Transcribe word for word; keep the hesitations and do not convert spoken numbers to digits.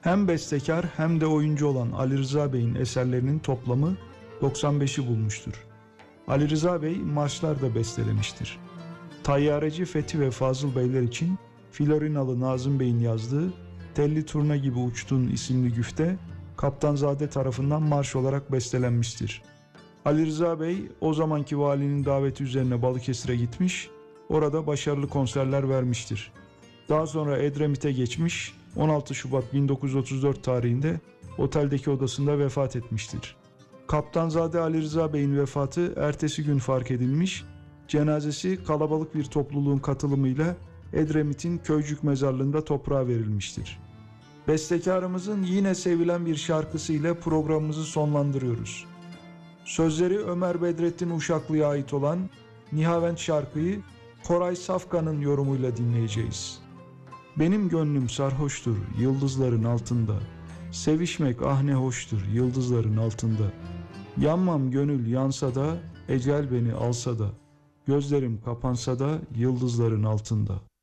Hem bestekar hem de oyuncu olan Ali Rıza Bey'in eserlerinin toplamı doksan beşi bulmuştur. Ali Rıza Bey marşlar da bestelemiştir. Tayyareci Fethi ve Fazıl Beyler için Florinalı Nazım Bey'in yazdığı "Telli Turna Gibi Uçtun" isimli güfte Kaptanzade tarafından marş olarak bestelenmiştir. Ali Rıza Bey o zamanki valinin daveti üzerine Balıkesir'e gitmiş, orada başarılı konserler vermiştir. Daha sonra Edremit'e geçmiş, on altı Şubat bin dokuz yüz otuz dört tarihinde oteldeki odasında vefat etmiştir. Kaptanzade Ali Rıza Bey'in vefatı ertesi gün fark edilmiş, cenazesi kalabalık bir topluluğun katılımıyla Edremit'in Köycük mezarlığında toprağa verilmiştir. Bestekarımızın yine sevilen bir şarkısıyla programımızı sonlandırıyoruz. Sözleri Ömer Bedrettin Uşaklı'ya ait olan Nihavent şarkıyı Koray Safkan'ın yorumuyla dinleyeceğiz. Benim gönlüm sarhoştur yıldızların altında, sevişmek ah ne hoştur yıldızların altında. Yanmam gönül yansa da, ecel beni alsa da, gözlerim kapansa da yıldızların altında.